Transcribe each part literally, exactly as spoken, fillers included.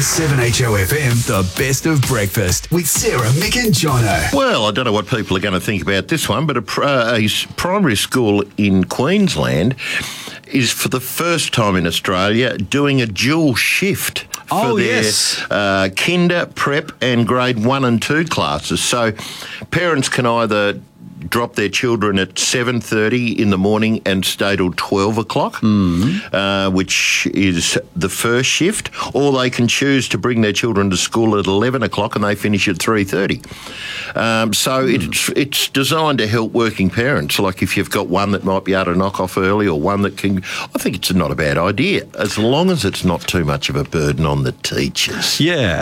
seven H O F M, the best of breakfast with Sarah, Mick and Jono. Well, I don't know what people are going to think about this one, but a, pr- uh, a primary school in Queensland is for the first time in Australia doing a dual shift for oh, their yes. uh, kinder, prep and grade one and two classes. So parents can either drop their children at seven thirty in the morning and stay till twelve o'clock, mm. uh, which is the first shift, or they can choose to bring their children to school at eleven o'clock and they finish at three thirty. Um, so mm. it's it's designed to help working parents, like if you've got one that might be able to knock off early or one that can... I think it's not a bad idea, as long as it's not too much of a burden on the teachers.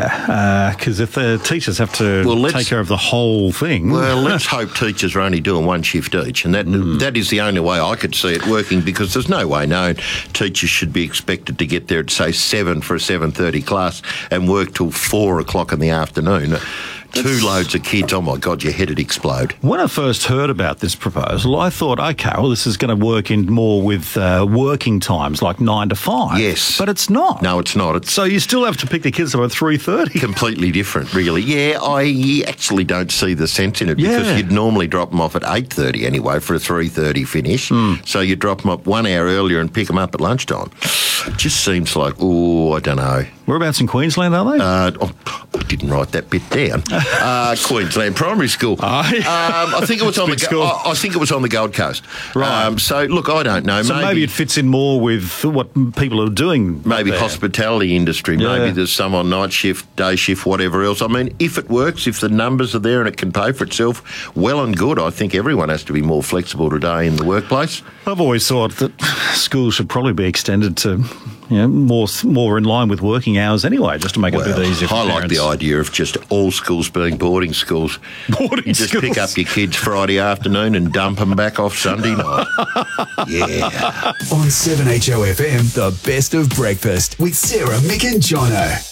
Yeah, because uh, if the teachers have to well, take care of the whole thing... Well, let's hope teachers are only doing one shift each, and that mm. that is the only way I could see it working, because there's no way known teachers should be expected to get there at, say, seven for a seven thirty class and work till four o'clock in the afternoon. Two loads of kids, oh my God, your head would explode. When I first heard about this proposal, I thought, okay, well, this is going to work in more with uh, working times, like nine to five. Yes. But it's not. No, it's not. It's so you still have to pick the kids up at three thirty. Completely different, really. Yeah, I actually don't see the sense in it, because yeah. you'd normally drop them off at eight thirty anyway for a three thirty finish. Mm. So you drop them up one hour earlier and pick them up at lunchtime. It just seems like, oh, I don't know. Whereabouts in Queensland are they? Uh, oh, I didn't write that bit down. uh, Queensland Primary School. Oh. um, I think it was on the. School. I, I think it was on the Gold Coast. Right. Um, so look, I don't know. So maybe, maybe it fits in more with what people are doing. Maybe hospitality industry. Yeah. Maybe there's some on night shift, day shift, whatever else. I mean, if it works, if the numbers are there and it can pay for itself, well and good. I think everyone has to be more flexible today in the workplace. I've always thought that schools should probably be extended to, you know, more more in line with working hours anyway, just to make well, it a bit easier for I parents. like the idea of just all schools being boarding schools. Boarding you just schools. pick up your kids Friday afternoon and dump them back off Sunday night. Yeah. On seven H O F M, the best of breakfast with Sarah, Mick and Jono.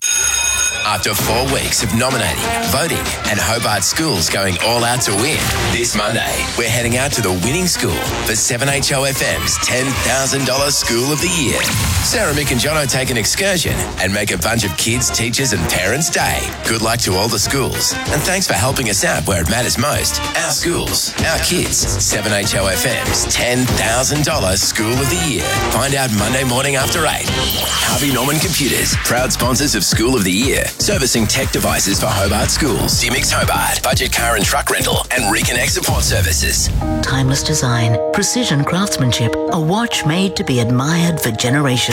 After four weeks of nominating, voting, and Hobart Schools going all out to win, this Monday, we're heading out to the winning school for seven H O F M's ten thousand dollars School of the Year. Sarah, Mick and Jono take an excursion and make a bunch of kids, teachers and parents' day. Good luck to all the schools, and thanks for helping us out where it matters most. Our schools, our kids. seven H O F M's ten thousand dollars School of the Year. Find out Monday morning after eight. Harvey Norman Computers, proud sponsors of School of the Year. Servicing tech devices for Hobart Schools, D-Mix Hobart, budget car and truck rental, and Reconnect support services. Timeless design, precision craftsmanship, a watch made to be admired for generations.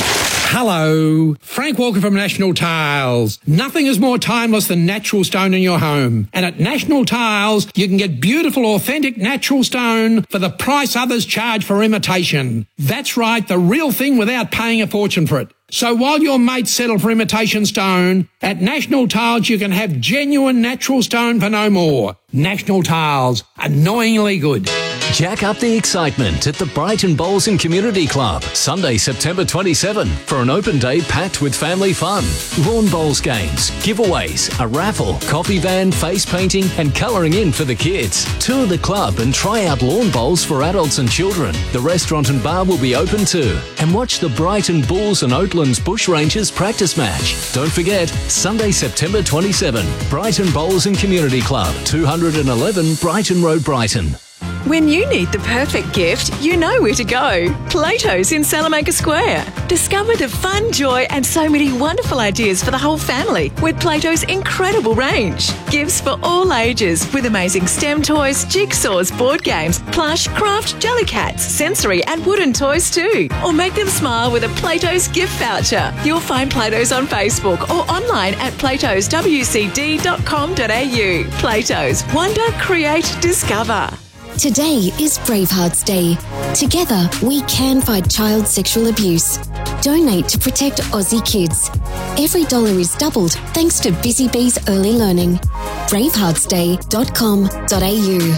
Hello, Frank Walker from National Tiles. Nothing is more timeless than natural stone in your home. And at National Tiles, you can get beautiful, authentic natural stone for the price others charge for imitation. That's right, the real thing without paying a fortune for it. So while your mates settle for imitation stone, at National Tiles you can have genuine natural stone for no more. National Tiles, annoyingly good. Jack up the excitement at the Brighton Bowls and Community Club, Sunday, September twenty-seventh, for an open day packed with family fun. Lawn bowls games, giveaways, a raffle, coffee van, face painting and colouring in for the kids. Tour the club and try out lawn bowls for adults and children. The restaurant and bar will be open too. And watch the Brighton Bulls and Oatlands Bushrangers practice match. Don't forget, Sunday, September twenty-seventh, Brighton Bowls and Community Club, two eleven Brighton Road, Brighton. When you need the perfect gift, you know where to go. Plato's in Salamanca Square. Discover the fun, joy and so many wonderful ideas for the whole family with Plato's incredible range. Gifts for all ages with amazing STEM toys, jigsaws, board games, plush, craft, jellycats, sensory and wooden toys too. Or make them smile with a Plato's gift voucher. You'll find Plato's on Facebook or online at platos w c d dot com dot a u. Plato's. Wonder, create, discover. Today is Bravehearts Day. Together, we can fight child sexual abuse. Donate to protect Aussie kids. Every dollar is doubled thanks to Busy Bees Early Learning. bravehearts day dot com dot a u.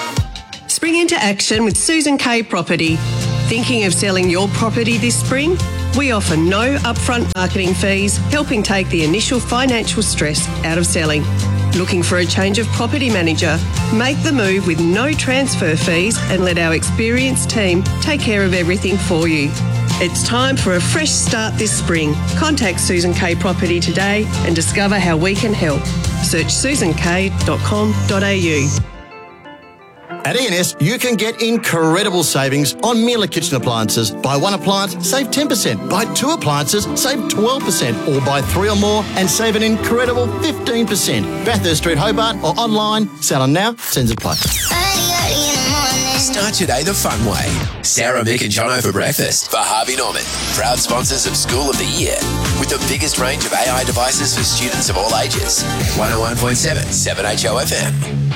Spring into action with Susan Kay Property. Thinking of selling your property this spring? We offer no upfront marketing fees, helping take the initial financial stress out of selling. Looking for a change of property manager? Make the move with no transfer fees and let our experienced team take care of everything for you. It's time for a fresh start this spring. Contact Susan K Property today and discover how we can help. Search susan k dot com dot a u. At E and S, you can get incredible savings on Miele kitchen appliances. Buy one appliance, save ten percent. Buy two appliances, save twelve percent. Or buy three or more and save an incredible fifteen percent. Bathurst Street, Hobart, or online. Sell them now, sends it play. Start today the fun way. Sarah, Mick and Jono for breakfast for Harvey Norman, proud sponsors of School of the Year, with the biggest range of A I devices for students of all ages. one oh one point seven, seven H O F M.